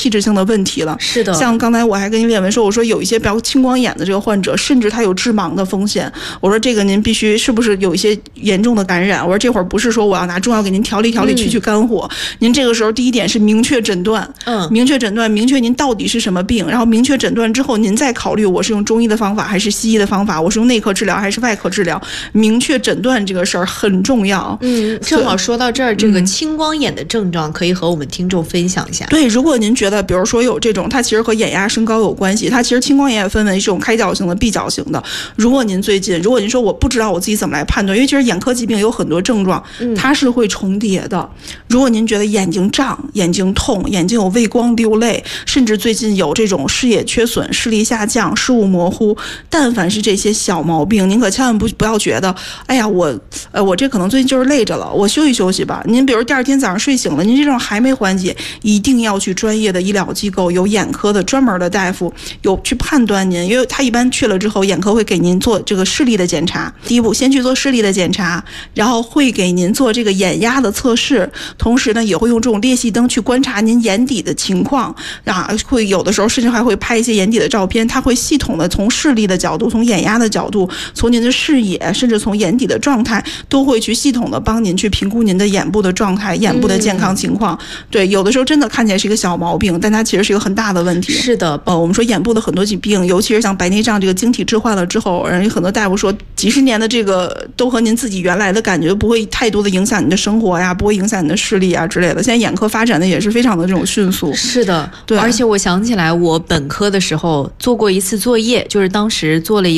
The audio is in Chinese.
器质性的问题了。 是的， 像刚才我还跟列文说，我说有一些比较青光眼的这个患者，甚至他有致盲的风险。我说这个您必须是不是有一些严重的感染？我说这会儿不是说我要拿中药给您调理调理去肝火，您这个时候第一点是明确诊断，明确诊断，明确您到底是什么病，然后明确诊断之后，您再考虑我是用中医的方法还是西医的方法，我是用内科治疗还是外科治疗，明确诊断这个事儿很重要。 正好说到这儿，这个青光眼的症状可以和我们听众分享一下。 对，如果您觉得比如说有这种，它其实和眼压升高有关系，它其实青光眼也分为这种开角型的、闭角型的。如果您说我不知道我自己怎么来判断，因为其实眼科疾病有很多症状它是会重叠的。如果您觉得眼睛胀、眼睛痛、眼睛有畏光流泪，甚至最近有这种视野缺损、视力下降、视物模糊，但凡是这些小毛病，您可千万不要觉得哎呀我这可能最近就是累着了，我休息休息吧。您比如第二天早上睡醒了，您这种还没缓解，一定要去专业的医疗机构，有眼科的专门的大夫有去判断您，因为他一般去了之后，眼科会给您做这个视力的检查。第一步先去做视力的检查，然后会给您做这个眼压的测试，同时呢也会用这种裂隙灯去观察您眼底的情况会有的时候甚至还会拍一些眼底的照片。他会系统的从视力的角度、从眼压的角度、从您的视野，甚至从眼底的状态，都会去系统的帮您去评估您的眼部的状态、眼部的健康情况。对，有的时候真的看起来是一个小毛病，但它其实是一个很大的问题。 是的， 我们说眼部的很多疾病，尤其是像白内障这个晶体置换了之后，人很多大夫说几十年的这个都和您自己原来的感觉不会太多的影响你的生活呀，不会影响你的视力啊之类的。现在眼科发展的也是非常的这种迅速。 是的， 对， 而且我想起来我本科的时候做过一次作业，就是当时做了一个